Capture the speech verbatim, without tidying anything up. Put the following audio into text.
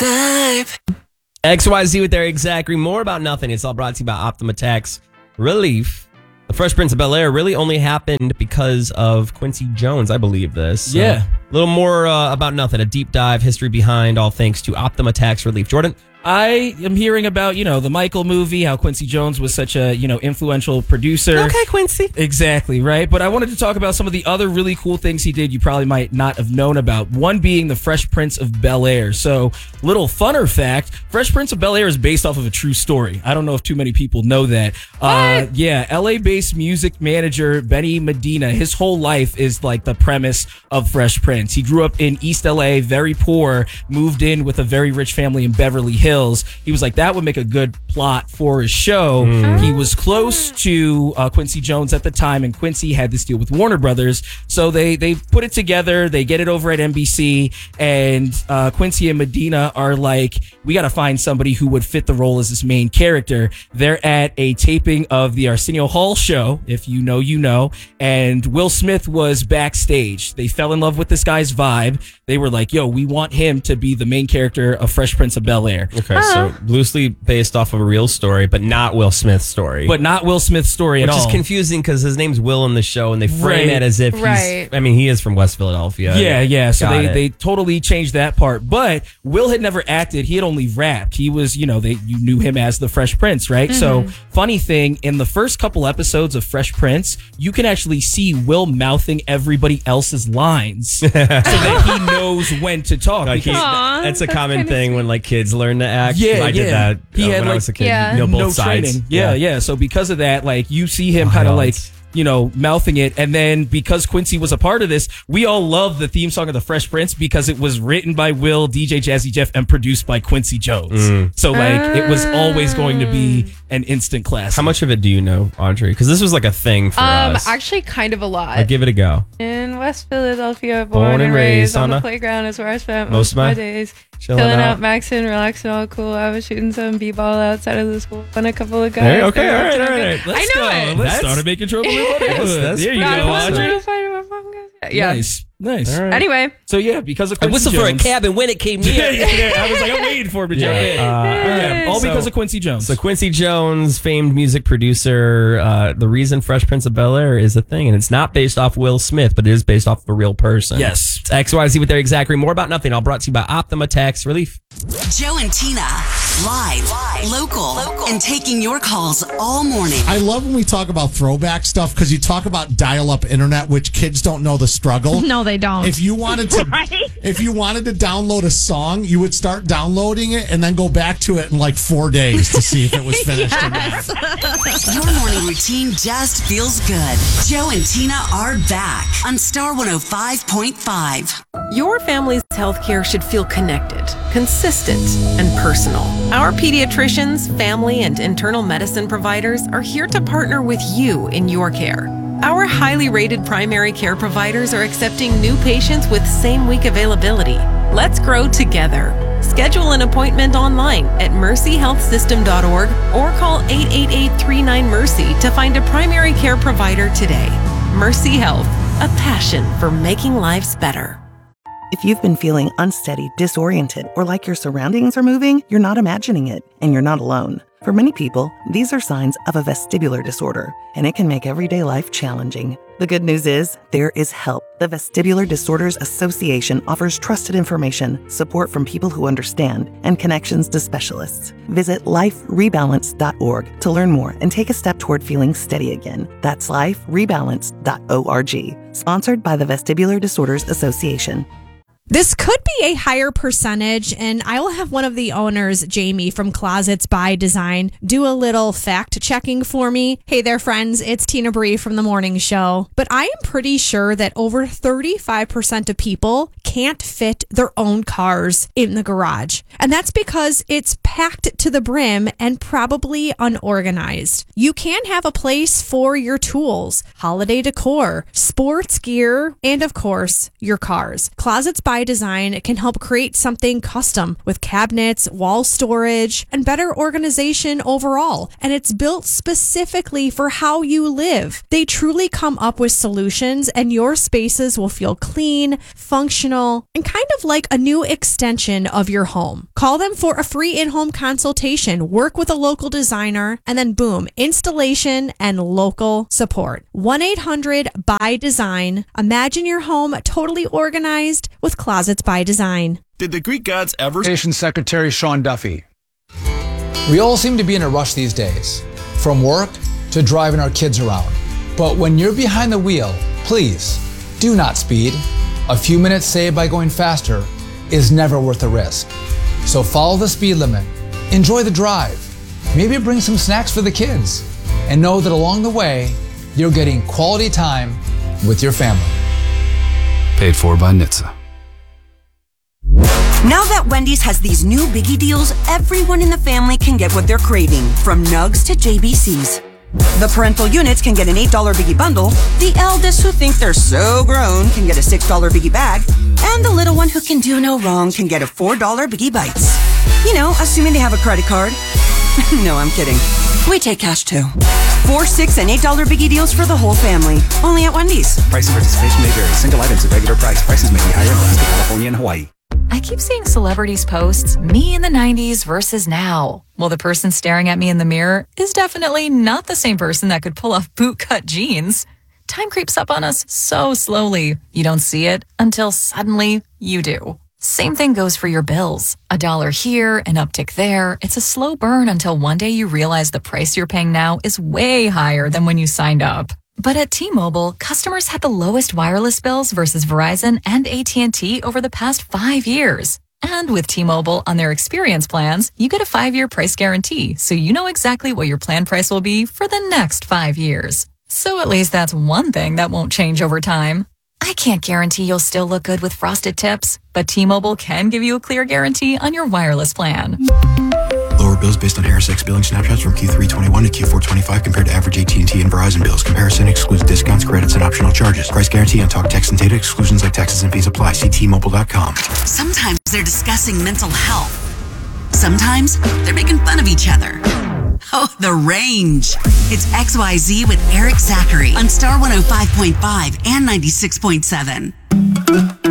dive. X Y Z with their exactly more about nothing. It's all brought to you by Optima Tax Relief. The Fresh Prince of Bel-Air really only happened because of Quincy Jones, I believe this. So Yeah. A little more uh, about nothing. A deep dive history behind, all thanks to Optima Tax Relief. Jordan? I am hearing about, you know, the Michael movie, how Quincy Jones was such a, you know, influential producer. Okay, Quincy. Exactly, right? But I wanted to talk about some of the other really cool things he did you probably might not have known about. One being the Fresh Prince of Bel-Air. So, little funner fact, Fresh Prince of Bel-Air is based off of a true story. I don't know if too many people know that. Uh, yeah, L A-based music manager Benny Medina, his whole life is like the premise of Fresh Prince. He grew up in East L A, very poor, moved in with a very rich family in Beverly Hills. He was like, that would make a good plot for his show. Mm. He was close to uh, Quincy Jones at the time, and Quincy had this deal with Warner Brothers. So they they put it together. They get it over at N B C, and uh, Quincy and Medina are like, we got to find somebody who would fit the role as this main character. They're at a taping of the Arsenio Hall show, if you know, you know, and Will Smith was backstage. They fell in love with this guy's vibe. They were like, yo, we want him to be the main character of Fresh Prince of Bel-Air. Okay, so loosely based off of a real story, but not Will Smith's story. But not Will Smith's story Which at all. Which is confusing because his name's Will in the show, and they frame Right. it as if he's... Right. I mean, he is from West Philadelphia. Yeah, yeah. So Got they, it. they totally changed that part. But Will had never acted. He had only rapped. He was, you know, they you knew him as the Fresh Prince, right? Mm-hmm. So funny thing, in the first couple episodes of Fresh Prince, you can actually see Will mouthing everybody else's lines so that he knows when to talk. Like he- because- Aw, that's a that's common kinda thing when like kids learn to act. Yeah, I did yeah. that He uh, had, when I like- was a kid. Yeah. You know, both no sides. training. Yeah, yeah, So because of that, like you see him kind of Wild. like, you know, mouthing it. And then because Quincy was a part of this, we all love the theme song of the Fresh Prince because it was written by Will, D J Jazzy Jeff, and produced by Quincy Jones. Mm. So like it was always going to be an instant classic. How much of it do you know, Audrey? Because this was like a thing for Um, us. actually, kind of a lot. I'll give it a go. In West Philadelphia, born, and raised on on the a- playground is where I spent most most of of my my days. chilling Chilling out. out, maxing, relaxing, all cool. I was shooting some b-ball outside of the school and a couple of guys. Hey, okay, they were all right, up to all no right. good. Let's I know go. it. Let's That's- start making trouble in my neighborhood. that's There you pretty go, awesome. Audrey. Yeah. Nice, nice. All right. Anyway, So yeah, because of I Quincy whistled for a Jones- cab and when it came Yeah, near. yeah, yeah. I was like, I'm waiting for him to jump in. Uh, Yeah, all so- because of Quincy Jones. So Quincy Jones, famed music producer, uh, the reason Fresh Prince of Bel-Air is a thing, and it's not based off Will Smith, but it is based off of a real person. Yes. It's X Y Z with their exactly more about nothing. All brought to you by Optima Tax Relief. Joe and Tina, live, local, and taking your calls all morning. I love when we talk about throwback stuff because you talk about dial-up internet, which kids don't know the struggle. No, they don't. If you wanted to, if you wanted to download a song, you would start downloading it and then go back to it in like four days to see if it was finished or not. Your morning routine just feels good. Joe and Tina are back on Star one oh five point five. Your family's healthcare should feel connected, consistent, and personal. Our pediatricians, family, and internal medicine providers are here to partner with you in your care. Our highly rated primary care providers are accepting new patients with same-week availability. Let's grow together. Schedule an appointment online at mercy health system dot org or call eight eight eight, three nine, mercy to find a primary care provider today. Mercy Health, a passion for making lives better. If you've been feeling unsteady, disoriented, or like your surroundings are moving, you're not imagining it, and you're not alone. For many people, these are signs of a vestibular disorder, and it can make everyday life challenging. The good news is, there is help. The Vestibular Disorders Association offers trusted information, support from people who understand, and connections to specialists. Visit life rebalance dot org to learn more and take a step toward feeling steady again. That's life rebalance dot org. Sponsored by the Vestibular Disorders Association. This could be a higher percentage, and I will have one of the owners, Jamie from Closets by Design, do a little fact checking for me. Hey there, friends. It's Tina Bree from The Morning Show. But I am pretty sure that over thirty-five percent of people can't fit their own cars in the garage. And that's because it's packed to the brim and probably unorganized. You can have a place for your tools, holiday decor, sports gear, and of course, your cars. Closets by by Design can help create something custom with cabinets, wall storage, and better organization overall. And it's built specifically for how you live. They truly come up with solutions, and your spaces will feel clean, functional, and kind of like a new extension of your home. Call them for a free in-home consultation, work with a local designer, and then boom, installation and local support. one eight hundred by Design. Imagine your home totally organized with Closets by Design. Did the Greek gods ever? Education Secretary Sean Duffy. We all seem to be in a rush these days, from work to driving our kids around. But when you're behind the wheel, please do not speed. A few minutes saved by going faster is never worth the risk. So follow the speed limit, enjoy the drive, maybe bring some snacks for the kids, and know that along the way, you're getting quality time with your family. Paid for by N H T S A. Now that Wendy's has these new biggie deals, everyone in the family can get what they're craving, from nugs to J B Cs. The parental units can get an eight dollar biggie bundle, the eldest who think they're so grown can get a six dollar biggie bag, and the little one who can do no wrong can get a four dollar biggie bites. You know, assuming they have a credit card. No, I'm kidding. We take cash too. Four, six, and eight dollar biggie deals for the whole family. Only at Wendy's. Price and participation may vary. Single items at regular price. Prices may be higher in Alaska, California, and Hawaii. I keep seeing celebrities post me in the nineties versus now. Well, the person staring at me in the mirror is definitely not the same person that could pull off bootcut jeans. Time creeps up on us so slowly. You don't see it until suddenly you do. Same thing goes for your bills. A dollar here, an uptick there. It's a slow burn until one day you realize the price you're paying now is way higher than when you signed up. But at T-Mobile, customers had the lowest wireless bills versus Verizon and A T and T over the past five years. And with T-Mobile on their experience plans, you get a five-year price guarantee, so you know exactly what your plan price will be for the next five years. So at least that's one thing that won't change over time. I can't guarantee you'll still look good with frosted tips, but T-Mobile can give you a clear guarantee on your wireless plan. Lower bills based on Harris X billing snapshots from Q three twenty-one to Q four twenty-five compared to average A T and T and Verizon bills. Comparison excludes discounts, credits, and optional charges. Price guarantee on talk, text, and data. Exclusions like taxes and fees apply. See T Mobile dot com. Sometimes they're discussing mental health. Sometimes they're making fun of each other. Oh, The Range. It's X Y Z with Eric Zachary on Star one oh five point five and ninety-six point seven.